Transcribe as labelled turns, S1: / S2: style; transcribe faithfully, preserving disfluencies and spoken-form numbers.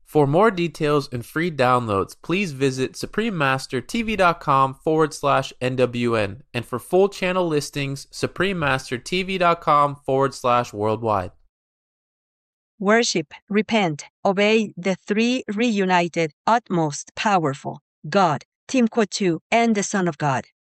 S1: For more details and free downloads, please visit suprememastertv.com forward slash NWN. And for full channel listings, suprememastertv.com forward slash worldwide.
S2: Worship, repent, obey the three reunited, utmost powerful God, Team Quad two, and the Son of God.